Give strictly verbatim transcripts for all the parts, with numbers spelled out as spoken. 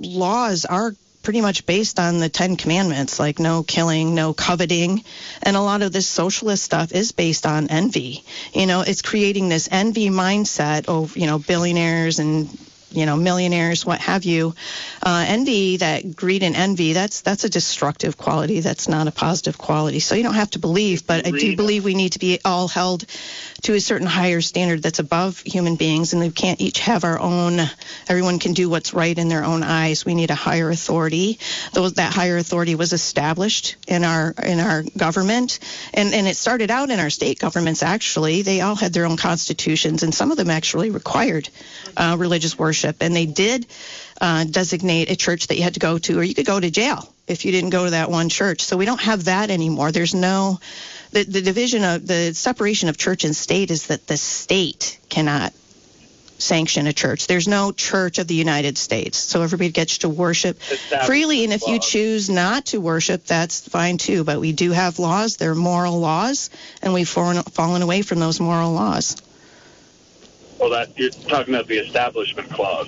laws are pretty much based on the Ten Commandments, like no killing, no coveting. And a lot of this socialist stuff is based on envy. You know, it's creating this envy mindset of, you know, billionaires and, you know, millionaires, what have you. Uh, envy, that greed and envy, that's that's a destructive quality. That's not a positive quality. So you don't have to believe, but I do believe we need to be all held to a certain higher standard that's above human beings, and we can't each have our own, everyone can do what's right in their own eyes. We need a higher authority. Those, that higher authority was established in our in our government, and, and it started out in our state governments, actually. They all had their own constitutions, and some of them actually required uh, religious worship, and they did uh, designate a church that you had to go to, or you could go to jail if you didn't go to that one church. So we don't have that anymore. There's no... The, the division of the separation of church and state is that the state cannot sanction a church. There's no Church of the United States. So everybody gets to worship freely. And if you choose not to worship, that's fine too. But we do have laws. They're moral laws. And we've fallen, fallen away from those moral laws. Well, that you're talking about the Establishment Clause.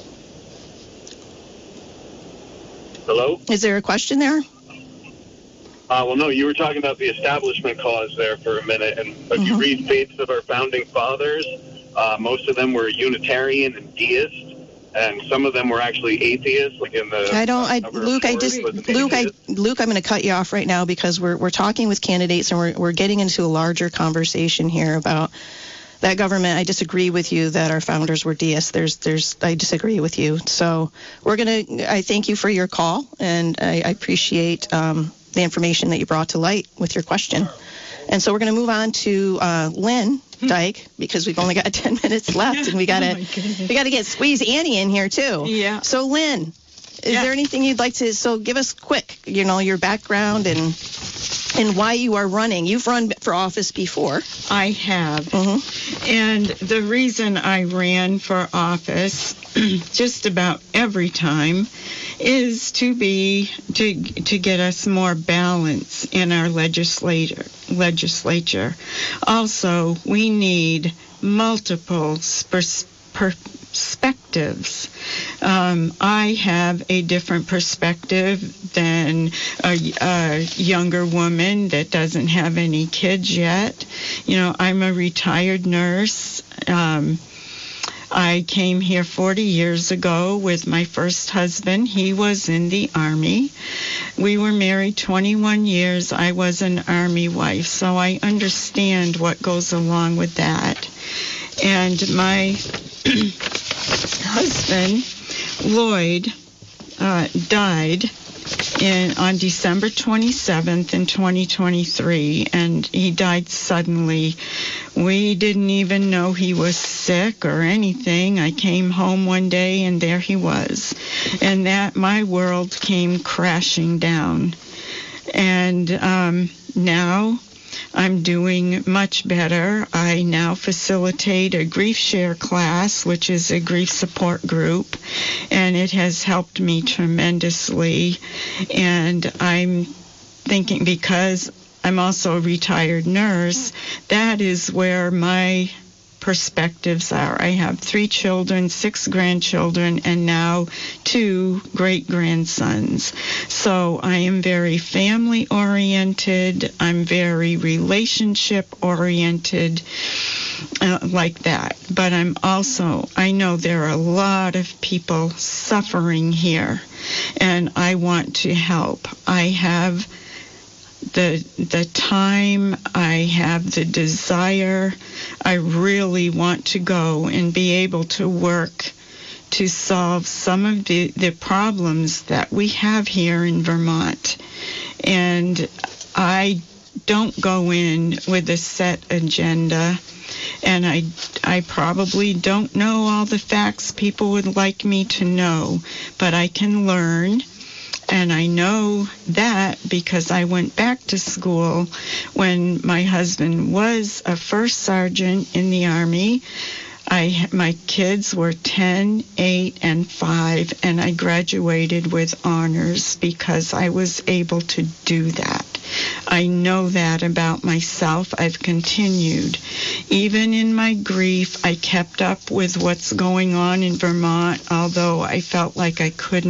Hello? Is there a question there? Uh, well, no, you were talking about the Establishment Clause there for a minute, and if mm-hmm. you read Faiths of our Founding Fathers, uh, most of them were Unitarian and deist, and some of them were actually atheists, like in the... I don't, I, Luke, I just, Luke, I, Luke, I'm going to cut you off right now because we're we're talking with candidates, and we're we're getting into a larger conversation here about that government. I disagree with you that our founders were deists. There's, there's, I disagree with you. So we're going to, I thank you for your call, and I, I appreciate... Um, the information that you brought to light with your question. And so we're going to move on to uh, Lynn Dyke, because we've only got ten minutes left, and we got to oh we got to get Squeeze Annie in here too. Yeah. So Lynn, is yeah. there anything you'd like to? So give us quick, you know, your background and and why you are running. You've run for office before. I have. Mm-hmm. And the reason I ran for office just about every time is to be to to get us more balance in our legislature legislature. Also, we need multiple pers- perspectives. Um, I have a different perspective than a, a younger woman that doesn't have any kids yet. You know, I'm a retired nurse. Um, I came here forty years ago with my first husband. He was in the Army. We were married twenty-one years. I was an Army wife, so I understand what goes along with that. And my husband, Lloyd, uh, died in on December twenty-seventh in twenty twenty-three, and he died suddenly. We didn't even know he was sick or anything. I came home one day and there he was, and that my world came crashing down. And um, now I'm doing much better. I now facilitate a grief share class, which is a grief support group, and it has helped me tremendously. And I'm thinking, because I'm also a retired nurse, that is where my perspectives are. I have three children, six grandchildren, and now two great-grandsons. So I am very family-oriented. I'm very relationship-oriented, uh, like that. But I'm also, I know there are a lot of people suffering here, and I want to help. I have the the time, I have the desire. I really want to go and be able to work to solve some of the, the problems that we have here in Vermont. And I don't go in with a set agenda, and I, I probably don't know all the facts people would like me to know, but I can learn. And I know that because I went back to school when my husband was a first sergeant in the Army. I, my kids were ten, eight, and five, and I graduated with honors because I was able to do that. I know that about myself. I've continued. Even in my grief, I kept up with what's going on in Vermont, although I felt like I couldn't.